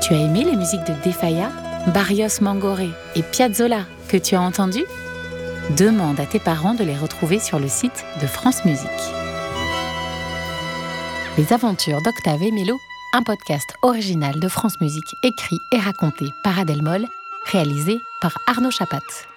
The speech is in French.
Tu as aimé les musiques de De Falla, Barrios Mangoré et Piazzolla que tu as entendues ? Demande à tes parents de les retrouver sur le site de France Musique. Les aventures d'Octave et Mélo, un podcast original de France Musique écrit et raconté par Adèle Moll, réalisé par Arnaud Chapat.